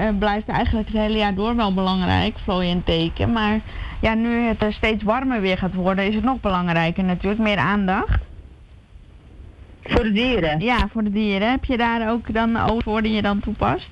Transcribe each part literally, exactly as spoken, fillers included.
uh, blijft eigenlijk het hele jaar door wel belangrijk, vlooien en teken. Maar ja, nu het uh, steeds warmer weer gaat worden, is het nog belangrijker natuurlijk, meer aandacht. Voor de dieren? Ja, voor de dieren. Heb je daar ook dan olie voor die je dan toepast?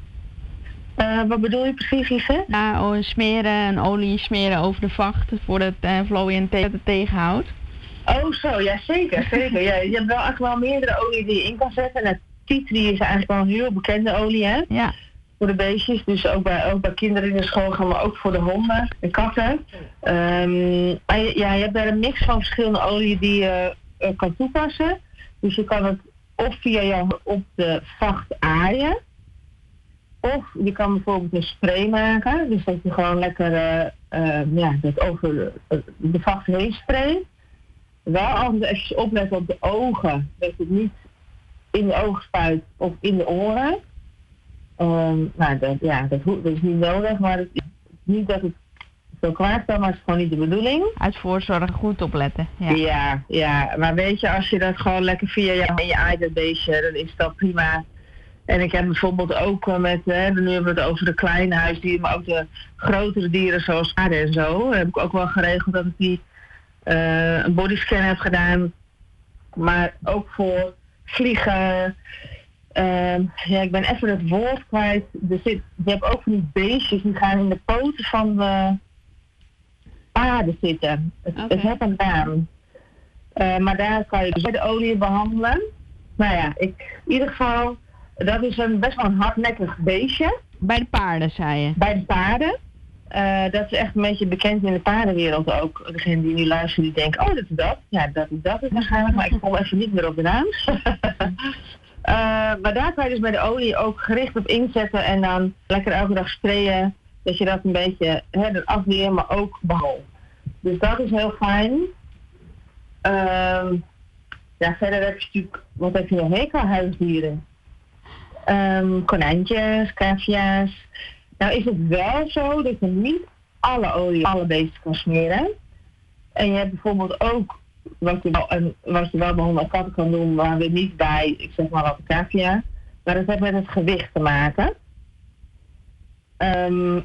Uh, wat bedoel je precies, Lise? Ja, oh, smeren, een olie smeren over de vacht voor het uh, vlooien en teken dat het tegenhoudt. Oh zo, ja zeker, zeker. Ja, je hebt wel echt wel meerdere olie die je in kan zetten. En tea tree is eigenlijk wel een heel bekende olie, hè? Ja. Voor de beestjes, dus ook bij, ook bij kinderen in de school gaan, maar ook voor de honden en katten. Um, maar je, ja, je hebt daar een mix van verschillende oliën die je uh, kan toepassen. Dus je kan het of via jou op de vacht aaien, of je kan bijvoorbeeld een spray maken. Dus dat je gewoon lekker uh, uh, ja, dat over de, de vacht heen sprayt. Wel altijd even opletten op de ogen, dat het niet in de ogen spuit of in de oren. Um, nou, dat, ja, dat, dat is niet nodig, maar het is niet dat het zo kwaad kan, maar het is gewoon niet de bedoeling. Uit voorzorg goed opletten. Ja. ja, ja, maar weet je, als je dat gewoon lekker via je, en je aait dat beestje, dan is dat prima. En ik heb bijvoorbeeld ook met, hè, nu hebben we het over de kleine huisdieren, maar ook de grotere dieren zoals paarden en zo. Dan heb ik ook wel geregeld dat ik die uh, een bodyscan heb gedaan. Maar ook voor vliegen. Uh, ja, ik ben even het woord kwijt. Er zit, je hebt ook van die beestjes die gaan in de poten van de paarden zitten. Het, okay. het heeft een naam. Uh, maar daar kan je dus de olie behandelen. Nou ja, ik, in ieder geval, dat is een best wel een hardnekkig beestje. Bij de paarden, zei je? Bij de paarden. Uh, dat is echt een beetje bekend in de paardenwereld ook. Degene die nu luisteren, die denken, oh, dat is dat. Ja, dat is dat is waarschijnlijk, maar ik kom even niet meer op de naam. Uh, maar daar kan je dus bij de olie ook gericht op inzetten en dan lekker elke dag sprayen. Dat je dat een beetje hè, afweert, maar ook behandelt. Dus dat is heel fijn. Uh, ja, verder heb je natuurlijk, wat heb je nog meer qua huisdieren? Um, konijntjes, cavia's. Nou is het wel zo dat je niet alle olie alle beesten kan smeren. En je hebt bijvoorbeeld ook wat je wel, en wat je wel bij honden en katten kan doen, maar weer niet bij, ik zeg maar wat de cavia. Maar dat heeft met het gewicht te maken. Um,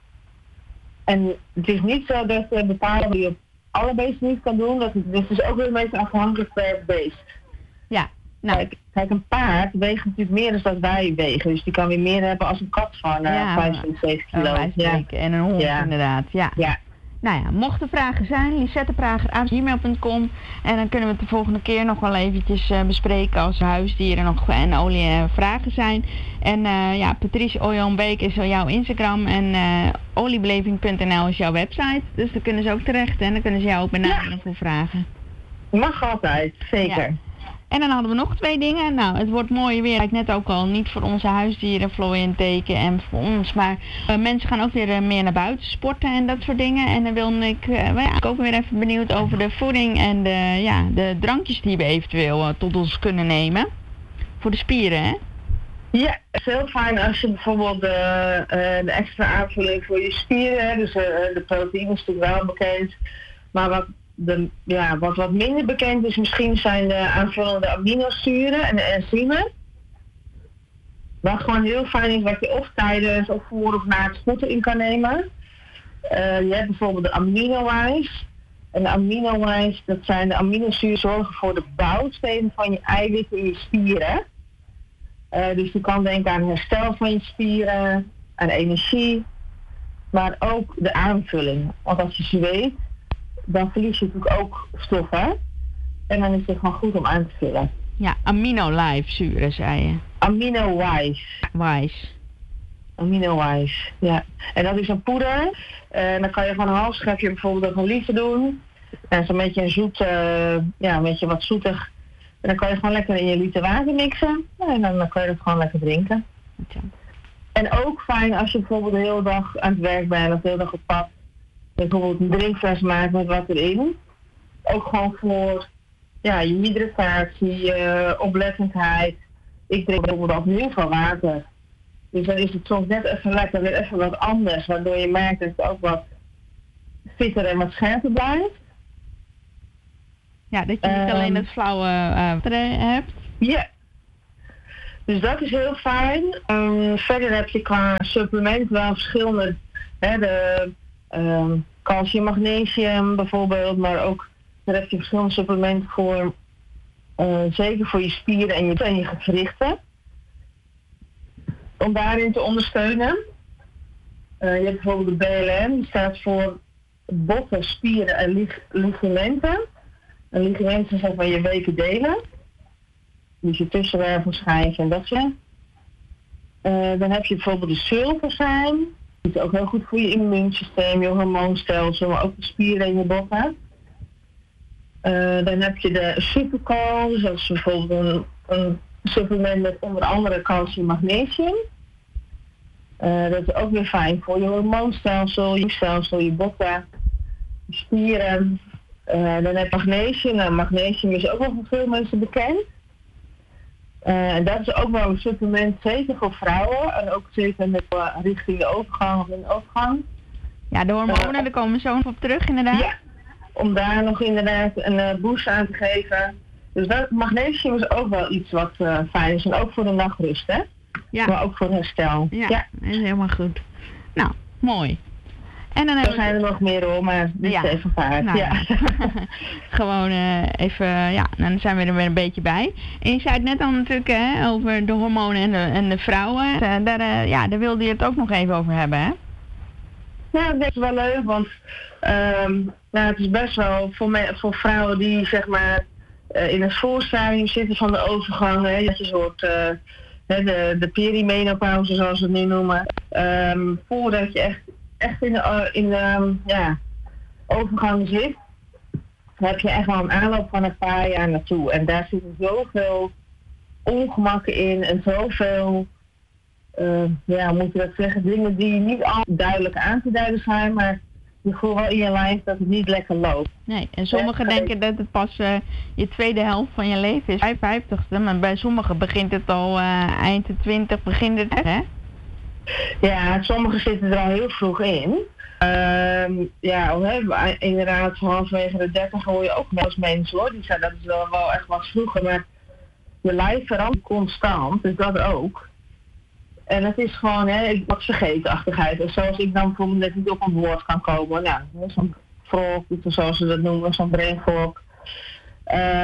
en het is niet zo dat je bepalen die je op alle beesten niet kan doen. Dat het, dus het is ook weer een beetje afhankelijk per beest. Ja. Nou. Kijk, kijk, een paard weegt natuurlijk meer dan dat wij wegen. Dus die kan weer meer hebben als een kat van uh, ja, vijfenzeventig kilo. Ja. En een hond ja. inderdaad, ja. ja. Nou ja, mochten vragen zijn, lisetteprager apenstaartje gmail punt com. En dan kunnen we het de volgende keer nog wel eventjes uh, bespreken als huisdieren nog en olie uh, vragen zijn. En uh, ja, Patrice Ojanbeek is jouw Instagram en uh, oliebeleving punt n l is jouw website. Dus daar kunnen ze ook terecht en dan kunnen ze jou ook benaderen ja. voor vragen. Mag altijd, zeker. Ja. En dan hadden we nog twee dingen. Nou, het wordt mooi weer. Ik net ook al, niet voor onze huisdieren, vlooien en teken en voor ons. Maar uh, mensen gaan ook weer uh, meer naar buiten sporten en dat soort dingen. En dan wil ik uh, ja, ook weer even benieuwd over de voeding en de, ja, de drankjes die we eventueel uh, tot ons kunnen nemen. Voor de spieren, hè? Ja, het is heel fijn als je bijvoorbeeld de, uh, de extra aanvulling voor je spieren, dus uh, de proteïne is natuurlijk wel bekend. Maar wat De, ja, wat wat minder bekend is misschien zijn de aanvullende aminozuren en de enzymen. Wat gewoon heel fijn is wat je of tijdens of voor of na het sporten in kan nemen. Uh, je hebt bijvoorbeeld de aminowijs. En de aminowijs, dat zijn de aminozuren zorgen voor de bouwstenen van je eiwitten in je spieren. Uh, dus je kan denken aan herstel van je spieren, aan energie, maar ook de aanvulling. Want als je zweet, dan verlies je natuurlijk ook stoffen. En dan is het gewoon goed om aan te vullen. Ja, amino-lijfzuren, zei je. Amino-wise. Wise. Amino-wise, ja. En dat is een poeder. En dan kan je gewoon een half schepje bijvoorbeeld op een liter doen. En zo'n beetje een zoet, uh, ja, een beetje wat zoetig. En dan kan je gewoon lekker in je liter water mixen. En dan, dan kan je het gewoon lekker drinken. Ja. En ook fijn als je bijvoorbeeld de hele dag aan het werk bent of de hele dag op pad. Bijvoorbeeld een drinkfles maken met wat erin. Ook gewoon voor ja, je hydratatie, je oplettendheid. Ik drink bijvoorbeeld ook heel veel water. Dus dan is het soms net even lekker, weer even wat anders. Waardoor je merkt dat het ook wat fitter en wat scherper blijft. Ja, dat je niet um, alleen het flauwe water uh, hebt. Ja. Dus dat is heel fijn. Um, verder heb je qua supplement wel verschillende, hè, de um, calcium, magnesium bijvoorbeeld, maar ook daar heb je verschillende supplementen voor, uh, zeker voor je spieren en je, en je gewrichten. Om daarin te ondersteunen. Uh, je hebt bijvoorbeeld de B L M, die staat voor botten, spieren en lig- ligamenten. En ligamenten zijn van je weken delen. Dus je tussenwervelschijven en dat soort. Uh, dan heb je bijvoorbeeld de sulfazijn. Die is ook heel goed voor je immuunsysteem, je hormoonstelsel, maar ook de spieren in je botten. Uh, dan heb je de supercal, dus dat is bijvoorbeeld een, een supplement met onder andere calcium en magnesium. Uh, dat is ook weer fijn voor je hormoonstelsel, je stelsel, je botten, je spieren. Uh, dan heb je magnesium. Nou, magnesium is ook wel voor veel mensen bekend. Uh, en dat is ook wel een supplement, zeker voor vrouwen. En ook zeker met uh, richting de overgang of in de overgang. Ja, de hormonen, uh, daar komen we zo nog op terug inderdaad. Ja, om daar nog inderdaad een uh, boost aan te geven. Dus dat, magnesium is ook wel iets wat uh, fijn is. En ook voor de nachtrust, hè? Ja. Maar ook voor herstel. Ja, ja, dat is helemaal goed. Nou, mooi. En dan er zijn er nog meer hoor, maar dit ja. is even paard. Nou, ja. Gewoon uh, even, ja, dan zijn we er weer een beetje bij. En je zei het net al natuurlijk hè, over de hormonen en de, en de vrouwen. Uh, daar, uh, ja, daar wilde je het ook nog even over hebben, hè? Ja, dat is wel leuk, want um, nou, het is best wel voor, me, voor vrouwen die zeg maar uh, in het voorstadium zitten van de overgang. Hè, dat je soort, uh, de, de perimenopauze zoals we het nu noemen. Um, voordat je echt echt in de, in de ja, overgang zit, heb je echt wel een aanloop van een paar jaar naartoe. En daar zitten zoveel ongemakken in en zoveel, uh, ja, moet je dat zeggen, dingen die niet al duidelijk aan te duiden zijn, maar je voelt wel in je lijf dat het niet lekker loopt. Nee, en sommigen ja, denken dat het pas uh, je tweede helft van je leven is, vijfenvijftigste, maar bij sommigen begint het al uh, eind de twintig, begint het, hè? Ja, sommigen zitten er al heel vroeg in. Uh, ja, hè, inderdaad, halverwege de dertig hoor je ook wel eens mensen hoor. Die zijn dat is wel, wel echt wat vroeger, maar je lijf verandert constant, dus dat ook. En het is gewoon, hè, wat vergeetachtigheid. En zoals ik dan bijvoorbeeld net niet op een woord kan komen. Nou, zo'n frog, zoals ze dat noemen, zo'n brainfog. Uh,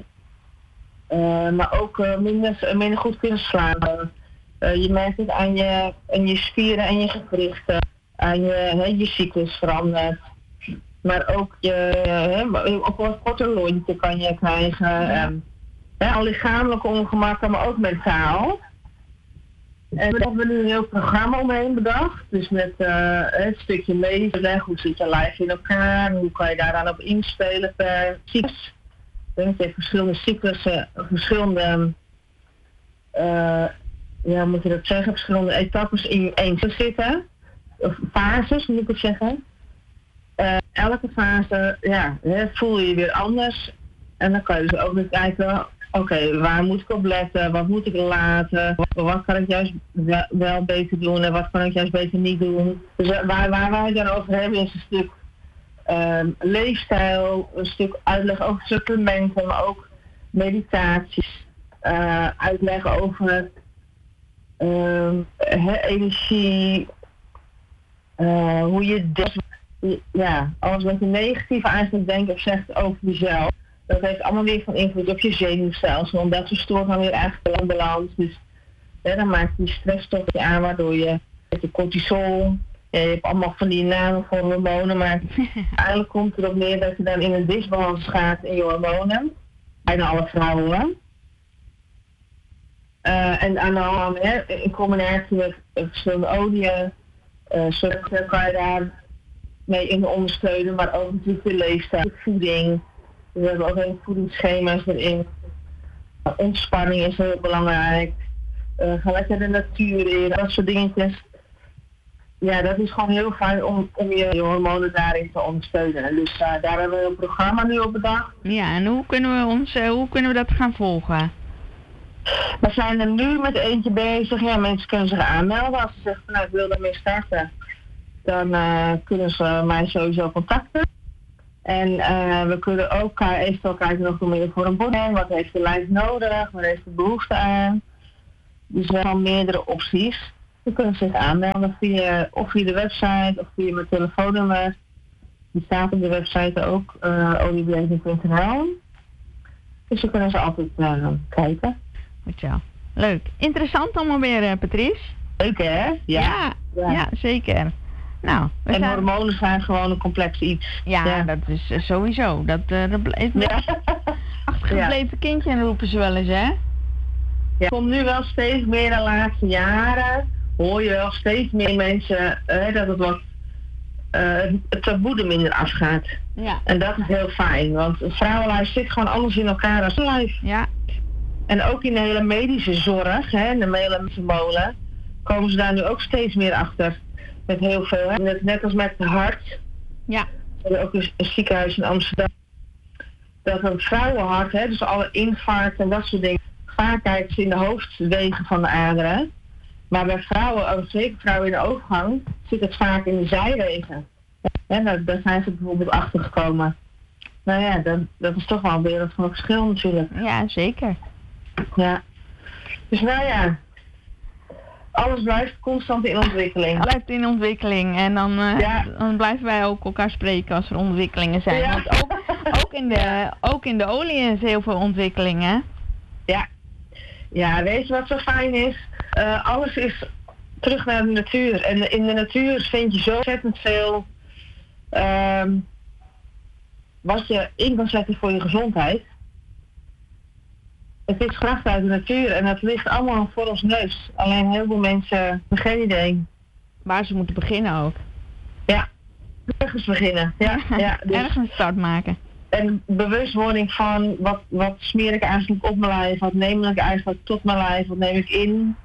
uh, maar ook uh, minder, minder goed kunnen slapen. Uh, je merkt het aan je, aan je spieren en je gewrichten, aan je, he, je cyclus verandert. Maar ook je, he, ook een korte lontje kan je krijgen. Ja. Um, he, al lichamelijke ongemakken, maar ook mentaal. En we hebben nu een heel programma omheen bedacht. Dus met uh, het stukje lezen, hoe zit je lijf in elkaar, hoe kan je daaraan op inspelen per cyclus. Je hebt verschillende cyclussen, verschillende... Uh, ja, moet je dat zeggen, verschillende etappes in één te zitten. Of fases, moet ik het zeggen. Uh, elke fase, ja, hè, voel je je weer anders. En dan kan je dus ook weer kijken, oké, okay, waar moet ik op letten? Wat moet ik laten? Wat, wat kan ik juist wel, wel beter doen en wat kan ik juist beter niet doen? Dus waar, waar wij het dan over hebben is een stuk um, leefstijl, een stuk uitleg over supplementen, maar ook meditaties. Uh, uitleggen over Uh, he, energie, uh, hoe je denkt, ja, alles wat je negatief eigenlijk denkt of zegt over jezelf, dat heeft allemaal weer van invloed op je zenuwstelsel, want dat verstoort dan weer eigenlijk de balans. Dus ja, dan maakt die stressstofje aan, waardoor je met de cortisol, ja, je hebt allemaal van die namen voor hormonen, maar eigenlijk komt het erop neer dat je dan in een disbalans gaat in je hormonen, bijna alle vrouwen. Uh, en aan de hand, hè, in combinatie met verschillende oliën, uh, zorgen kan je daar mee in ondersteunen, maar ook natuurlijk de leefstijl, voeding. We hebben ook heel voedingsschema's erin. Ontspanning is heel belangrijk. Uh, ga lekker de natuur in, dat soort dingetjes. Ja, dat is gewoon heel fijn om, om je, je hormonen daarin te ondersteunen. Dus uh, daar hebben we een programma nu op bedacht. Ja, en hoe kunnen we, ons, uh, hoe kunnen we dat gaan volgen? We zijn er nu met eentje bezig. Ja, mensen kunnen zich aanmelden. Als ze zeggen, nou, ik wil ermee starten, dan uh, kunnen ze mij sowieso contacten. En uh, we kunnen ook uh, eventueel kijken nog meer voor een boek. Wat heeft de lijf nodig? Wat heeft de behoefte aan? Dus we hebben meerdere opties. Je kunt zich aanmelden via, of via de website of via mijn telefoonnummer. Die staat op de website ook, uh, oliebeleving punt n l. Dus we kunnen ze altijd uh, kijken. Goed zo. Leuk. Interessant allemaal weer, uh, Patrice. Leuk, hè? Ja, ja, ja. ja zeker. Nou, we en zijn... hormonen zijn gewoon een complex iets. Ja, ja. dat is uh, sowieso. Dat, uh, dat blijft ja. achtergebleven ja. kindje roepen ze wel eens, hè? Ja. Komt nu wel steeds meer de laatste jaren. Hoor je wel steeds meer mensen uh, dat het wat uh, het taboe er minder afgaat. Ja. En dat is heel fijn, want een vrouwenlijf zit gewoon anders in elkaar als een lijf. Ja. En ook in de hele medische zorg, hè, in de hele molen, komen ze daar nu ook steeds meer achter. Met heel veel, hè. Net, net als met het hart. Ja. We hebben ook een, een ziekenhuis in Amsterdam. Dat een vrouwenhart, hè, dus alle infarct en dat soort dingen, vaak kijken ze in de hoofdwegen van de aderen. Maar bij vrouwen, ook zeker vrouwen in de overgang, zit het vaak in de zijwegen. En daar, daar zijn ze bijvoorbeeld achter gekomen. Nou ja, dat, dat is toch wel een wereld van verschil natuurlijk. Ja, zeker. Ja. Dus nou ja, alles blijft constant in ontwikkeling. Het blijft in ontwikkeling en dan, uh, ja. dan blijven wij ook elkaar spreken als er ontwikkelingen zijn. Ja. Want ook, ook, in de, ja. ook in de olie is heel veel ontwikkeling, hè? Ja. Ja, weet je wat zo fijn is? Uh, alles is terug naar de natuur. En in de natuur vind je zo ontzettend veel um, wat je in kan zetten voor je gezondheid. Het is kracht uit de natuur en het ligt allemaal voor ons neus. Alleen heel veel mensen hebben geen idee. Waar ze moeten beginnen ook. Ja, ergens beginnen. Ja, ja, dus ergens start maken. En bewustwording van wat, wat smeer ik eigenlijk op mijn lijf, wat neem ik eigenlijk tot mijn lijf, wat neem ik in.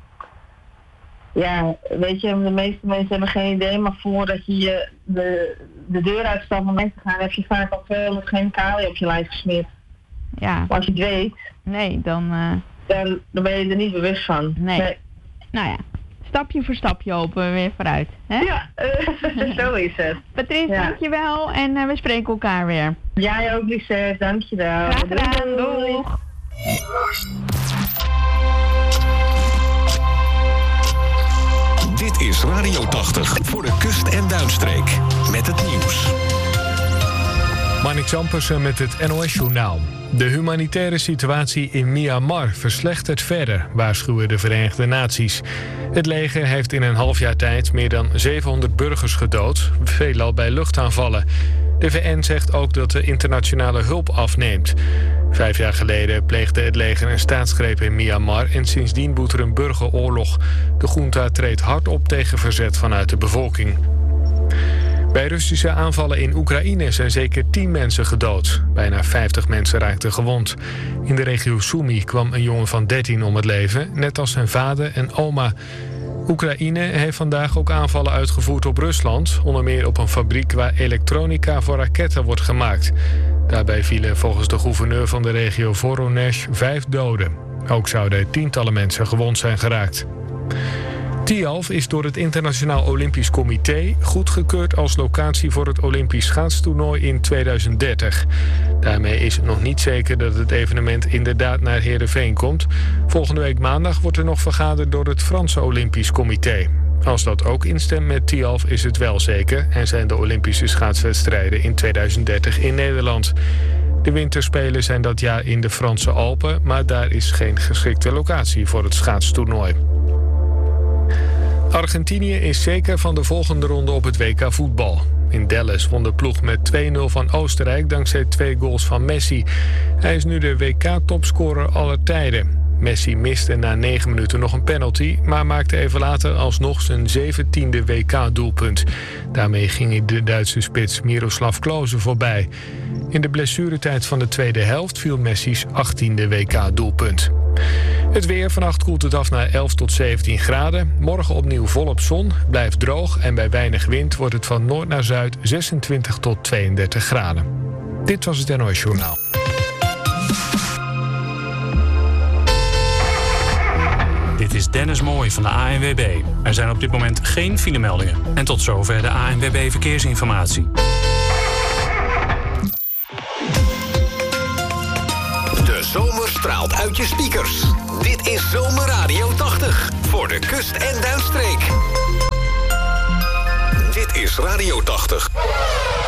Ja, weet je, de meeste mensen hebben geen idee, maar voordat je, je de, de deur uitstapt om weg te gaan, heb je vaak al veel chemicaliën op je lijf gesmeerd. Ja. Maar als je het weet, nee, dan, uh... dan, dan ben je er niet bewust van. Nee. nee. Nou ja, stapje voor stapje hopen we weer vooruit. Hè? Ja, uh, zo is het. Patrice, ja. Dankjewel en uh, we spreken elkaar weer. Jij ook, Lisette, dankjewel. Graag gedaan, doeg. Dit is Radio tachtig voor de kust- en duinstreek. Met het nieuws. Marnix Ampersen met het N O S-journaal. De humanitaire situatie in Myanmar verslechtert verder, waarschuwen de Verenigde Naties. Het leger heeft in een half jaar tijd meer dan zevenhonderd burgers gedood, veelal bij luchtaanvallen. De V N zegt ook dat de internationale hulp afneemt. Vijf jaar geleden pleegde het leger een staatsgreep in Myanmar en sindsdien woedt er een burgeroorlog. De junta treedt hard op tegen verzet vanuit de bevolking. Bij Russische aanvallen in Oekraïne zijn zeker tien mensen gedood. Bijna vijftig mensen raakten gewond. In de regio Sumy kwam een jongen van dertien om het leven, net als zijn vader en oma. Oekraïne heeft vandaag ook aanvallen uitgevoerd op Rusland, onder meer op een fabriek waar elektronica voor raketten wordt gemaakt. Daarbij vielen volgens de gouverneur van de regio Voronezh vijf doden. Ook zouden tientallen mensen gewond zijn geraakt. Tialf is door het Internationaal Olympisch Comité goedgekeurd als locatie voor het Olympisch schaatstoernooi in tweeduizend dertig. Daarmee is het nog niet zeker dat het evenement inderdaad naar Heerenveen komt. Volgende week maandag wordt er nog vergaderd door het Franse Olympisch Comité. Als dat ook instemt met Tialf is het wel zeker en zijn de Olympische schaatswedstrijden in tweeduizend dertig in Nederland. De winterspelen zijn dat jaar in de Franse Alpen, maar daar is geen geschikte locatie voor het schaatstoernooi. Argentinië is zeker van de volgende ronde op het W K voetbal. In Dallas won de ploeg met twee nul van Oostenrijk dankzij twee goals van Messi. Hij is nu de W K-topscorer aller tijden. Messi miste na negen minuten nog een penalty, maar maakte even later alsnog zijn zeventiende W K-doelpunt. Daarmee ging hij de Duitse spits Miroslav Klose voorbij. In de blessuretijd van de tweede helft viel Messi's achttiende W K-doelpunt. Het weer, vannacht koelt het af naar elf tot zeventien graden. Morgen opnieuw volop zon, blijft droog en bij weinig wind wordt het van noord naar zuid zesentwintig tot tweeëndertig graden. Dit was het N O S Journaal. Dit is Dennis Mooij van de A N W B. Er zijn op dit moment geen filemeldingen. En tot zover de A N W B Verkeersinformatie. De zomer straalt uit je speakers. Dit is Zomerradio tachtig voor de kust en duinstreek. Dit is Radio tachtig.